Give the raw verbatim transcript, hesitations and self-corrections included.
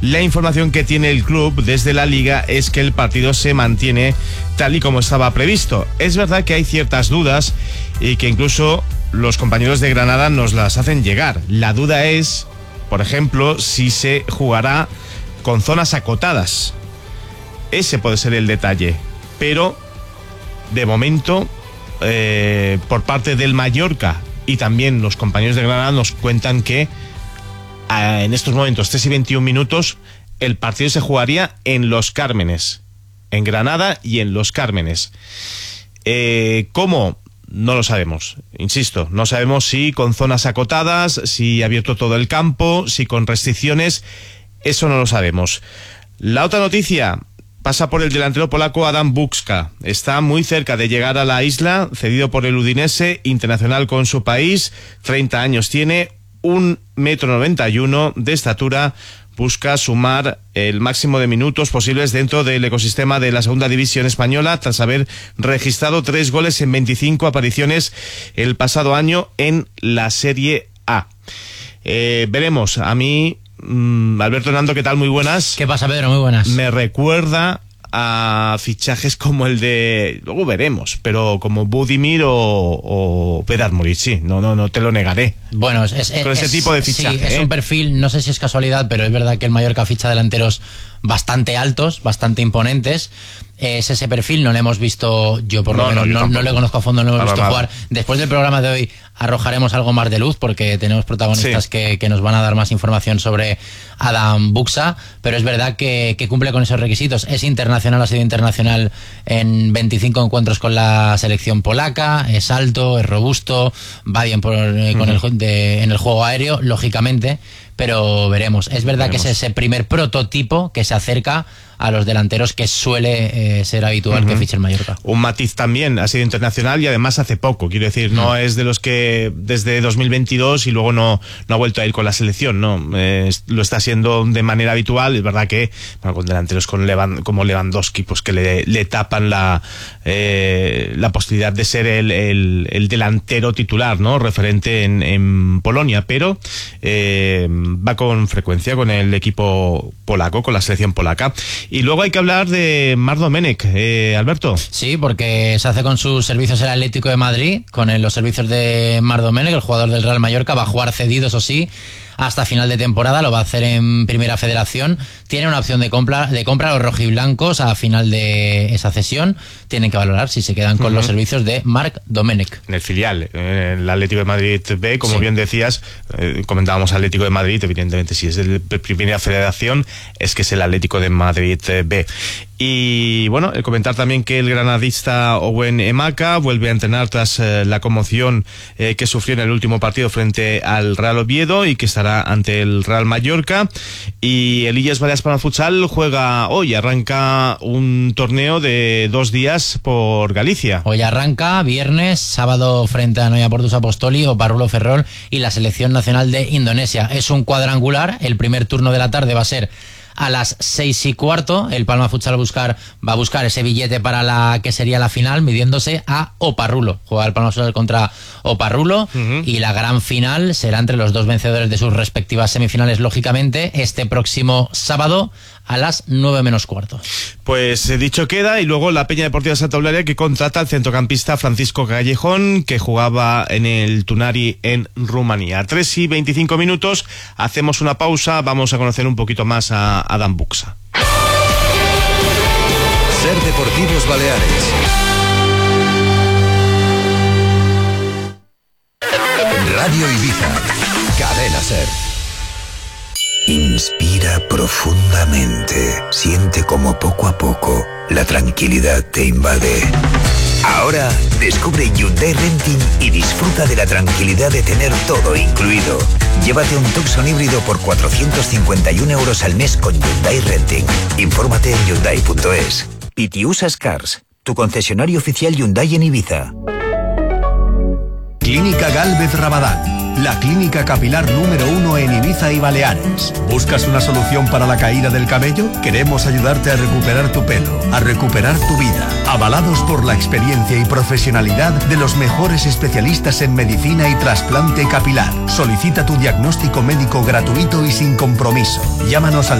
La información que tiene el club desde la Liga es que el partido se mantiene tal y como estaba previsto. Es verdad que hay ciertas dudas y que incluso los compañeros de Granada nos las hacen llegar. La duda es, por ejemplo, si se jugará con zonas acotadas. Ese puede ser el detalle. Pero, de momento, eh, por parte del Mallorca y también los compañeros de Granada nos cuentan que eh, en estos momentos, tres y veintiún minutos, el partido se jugaría en Los Cármenes. En Granada y en Los Cármenes. Eh, ¿Cómo? No lo sabemos. Insisto, no sabemos si con zonas acotadas, si abierto todo el campo, si con restricciones. Eso no lo sabemos. La otra noticia pasa por el delantero polaco Adam Buksa. Está muy cerca de llegar a la isla, cedido por el Udinese, internacional con su país. treinta años tiene, un metro noventa y uno de estatura. Busca sumar el máximo de minutos posibles dentro del ecosistema de la segunda división española, tras haber registrado tres goles en veinticinco apariciones el pasado año en la Serie A. Eh, veremos. A mí, mmm, Alberto Hernando, ¿qué tal? Muy buenas. ¿Qué pasa, Pedro? Muy buenas. Me recuerda a fichajes como el de, luego veremos, pero como Budimir o, o Vedat Muricy, no, no, no te lo negaré. Bueno, es, es, Con ese es, tipo de fichaje, sí, es ¿eh? un perfil, no sé si es casualidad, pero es verdad que el Mallorca ficha delanteros bastante altos, bastante imponentes. Es ese perfil, no le hemos visto, yo por lo no, menos no, no, no le conozco a fondo, no lo he visto nada. jugar. Después del programa de hoy arrojaremos algo más de luz porque tenemos protagonistas sí. que, que nos van a dar más información sobre Adam Buksa, pero es verdad que, que cumple con esos requisitos. Es internacional, ha sido internacional en veinticinco encuentros con la selección polaca, es alto, es robusto, va bien por, eh, con uh-huh. el, de, en el juego aéreo, lógicamente, pero veremos. Es verdad veremos. que es ese primer prototipo que se acerca a los delanteros que suele eh, ser habitual uh-huh. que fiche el Mallorca. Un matiz también, ha sido internacional y además hace poco, quiero decir, no uh-huh. es de los que desde dos mil veintidós y luego no, no ha vuelto a ir con la selección, no, eh, lo está haciendo de manera habitual. Es verdad que bueno, con delanteros con Levan, como Lewandowski, pues que le, le tapan la eh, la posibilidad de ser el, el, el delantero titular, ¿no? Referente en, en Polonia, pero eh, va con frecuencia con el equipo polaco, con la selección polaca. Y luego hay que hablar de Marc Domenech, eh, Alberto. Sí, porque se hace con sus servicios el Atlético de Madrid, con el, los servicios de Marc Domenech, el jugador del Real Mallorca. Va a jugar cedido, eso sí, hasta final de temporada, lo va a hacer en Primera Federación. Tiene una opción de compra de compra a los rojiblancos a final de esa cesión. Tienen que valorar si se quedan con uh-huh. los servicios de Marc Domenech. En el filial, en el Atlético de Madrid B, como sí. bien decías, eh, comentábamos Atlético de Madrid, evidentemente si es de Primera Federación, es que es el Atlético de Madrid B. Y bueno, el comentar también que el granadista Owen Emaka vuelve a entrenar tras eh, la conmoción eh, que sufrió en el último partido frente al Real Oviedo y que estará ante el Real Mallorca. Y el Illes Balears Palma Futsal juega hoy, arranca un torneo de dos días por Galicia. Hoy arranca, viernes, sábado frente a Noia Portus Apostoli, Oparrulo Ferrol y la selección nacional de Indonesia. Es un cuadrangular, el primer turno de la tarde va a ser a las seis y cuarto. El Palma Futsal va a buscar, va a buscar ese billete para la que sería la final, midiéndose a Oparrulo. Juega el Palma Futsal contra Oparrulo uh-huh. y la gran final será entre los dos vencedores de sus respectivas semifinales, lógicamente, este próximo sábado a las nueve menos cuarto. Pues eh, dicho queda, y luego la Peña Deportiva Santa Eulalia, que contrata al centrocampista Francisco Callejón, que jugaba en el Tunari en Rumanía. tres y veinticinco minutos, hacemos una pausa, vamos a conocer un poquito más a Adam Buksa. Ser Deportivos Baleares. Radio Ibiza, Cadena Ser. Inspira profundamente. Siente como poco a poco la tranquilidad te invade. Ahora descubre Hyundai Renting y disfruta de la tranquilidad de tener todo incluido. Llévate un Tucson híbrido por cuatrocientos cincuenta y uno euros al mes con Hyundai Renting. Infórmate en hyundai punto es. Pitiusas Cars, tu concesionario oficial Hyundai en Ibiza. Clínica Gálvez Rabadán, la clínica capilar número uno en Ibiza y Baleares. ¿Buscas una solución para la caída del cabello? Queremos ayudarte a recuperar tu pelo, a recuperar tu vida. Avalados por la experiencia y profesionalidad de los mejores especialistas en medicina y trasplante capilar. Solicita tu diagnóstico médico gratuito y sin compromiso. Llámanos al